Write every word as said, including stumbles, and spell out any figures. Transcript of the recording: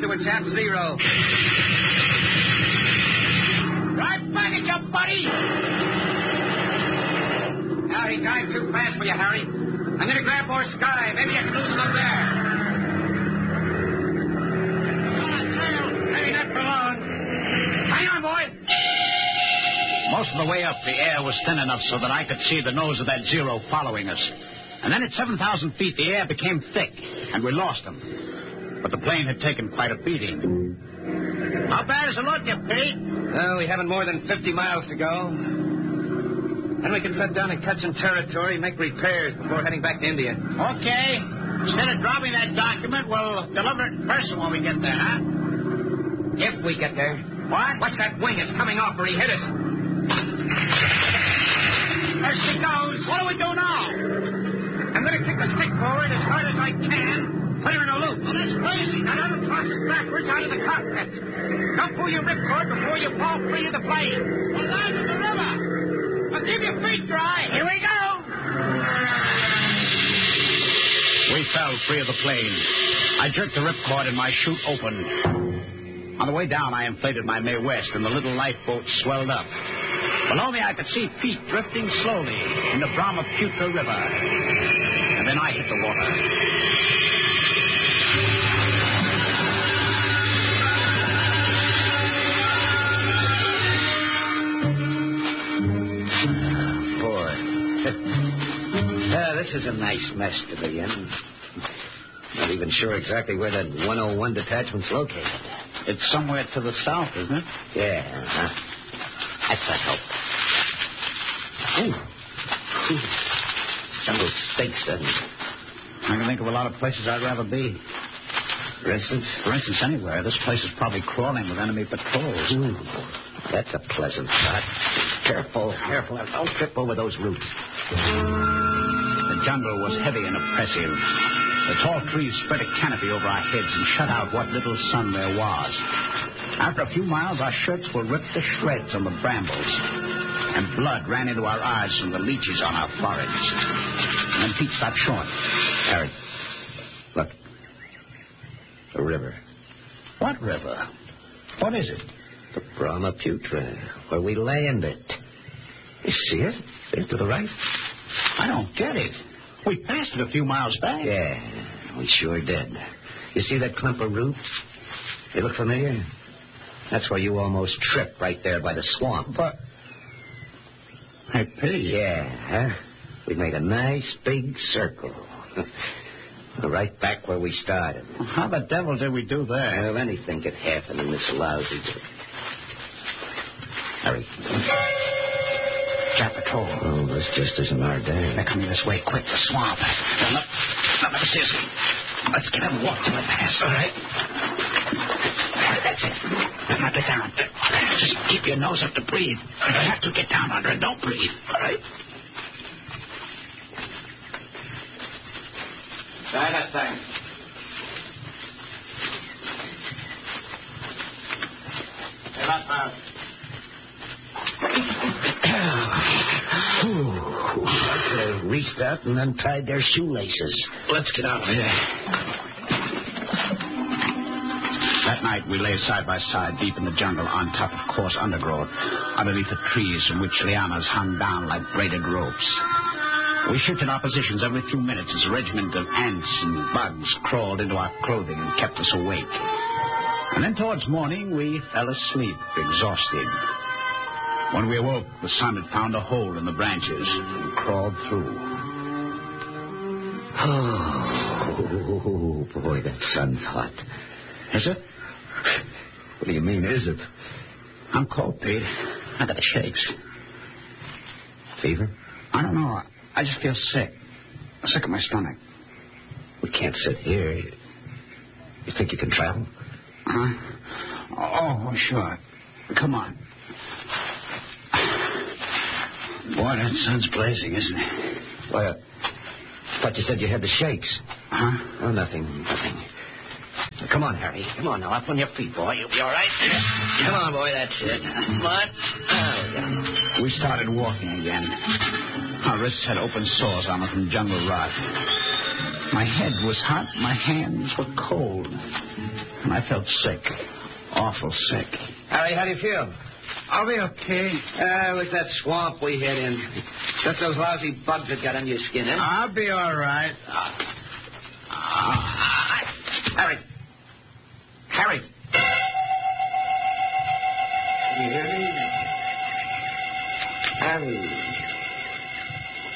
into its half zero. Right back at you, buddy. Now he dived too fast for you, Harry. I'm going to grab more sky. Maybe I can lose him up there. Maybe not for long. Hang on, boy. Most of the way up, the air was thin enough so that I could see the nose of that Zero following us. And then at seven thousand feet, the air became thick, and we lost him. But the plane had taken quite a beating. How bad is it looking, Pete? Well, we haven't more than fifty miles to go. Then we can set down and cut some territory, make repairs before heading back to India. Okay. Instead of dropping that document, we'll deliver it in person when we get there, huh? If we get there. What? Watch that wing. It's coming off or he hit us. There she goes. What do we do now? I'm going to kick the stick forward as hard as I can. Put her in a loop. Well, that's crazy. Now, don't toss it backwards out of the cockpit. Don't pull your ripcord before you fall free of the plane. We'll land in the river. Well, keep your feet dry. Here we go. We fell free of the plane. I jerked the ripcord and my chute opened. On the way down, I inflated my Mae West, and the little lifeboat swelled up. Below me, I could see feet drifting slowly in the Brahmaputra River. And then I hit the water. Boy. uh, this is a nice mess to be in. Not even sure exactly where that one oh one detachment's located. It's somewhere to the south, isn't it? Yeah, huh? That's a help. Ooh. Ooh. Jungle stinks, doesn't it? I can think of a lot of places I'd rather be. For instance? For instance, anywhere. This place is probably crawling with enemy patrols. Ooh. That's a pleasant spot. Careful, careful. Don't trip over those roots. The jungle was heavy and oppressive. The tall trees spread a canopy over our heads and shut out what little sun there was. After a few miles, our shirts were ripped to shreds on the brambles, and blood ran into our eyes from the leeches on our foreheads. And then Pete stopped short. Harry, look. The river. What river? What is it? The Brahmaputra, where we landed. You see it? There to the right? I don't get it. We passed it a few miles back. Yeah, we sure did. You see that clump of roots? They look familiar? That's where you almost tripped, right there by the swamp. But... Hey, Pete. Yeah, huh? We made a nice big circle. Right back where we started. How the devil did we do that? Well, anything could happen in this lousy... Harry. Jap patrol. Oh, this just isn't our day. They're coming this way, quick, the swamp. Now, look, look, let me see us. Let's get them walk till they pass. All right. That's it. Now get down. Just keep your nose up to breathe. If you have to, get down under it. Don't breathe. All right. Try that thing. Hey, that's out. They reached out and untied their shoelaces. Let's get out of here. That night, we lay side by side deep in the jungle on top of coarse undergrowth, underneath the trees from which lianas hung down like braided ropes. We shifted our positions every few minutes as a regiment of ants and bugs crawled into our clothing and kept us awake. And then towards morning, we fell asleep, exhausted. When we awoke, the sun had found a hole in the branches and crawled through. Oh, boy, that sun's hot. Is it? What do you mean, is it? I'm cold, Pete. I got the shakes. Fever? I don't know. I just feel sick. Sick in my stomach. We can't sit here. You think you can travel? Huh? Oh, sure. Come on. Boy, that sun's blazing, isn't it? Well, I thought you said you had the shakes. Huh? Oh, nothing, nothing. Come on, Harry. Come on now. Up on your feet, boy. You'll be all right. Come on, boy. That's it. Come on. Oh, yeah. We started walking again. Our wrists had open sores on them from jungle rot. My head was hot. My hands were cold. and I felt sick. Awful sick. Harry, how do you feel? I'll be okay. Uh, it was that swamp we hid in. Just those lousy bugs that got on your skin, eh? I'll be all right. Uh, uh, Harry. Harry. Can you hear me? Harry.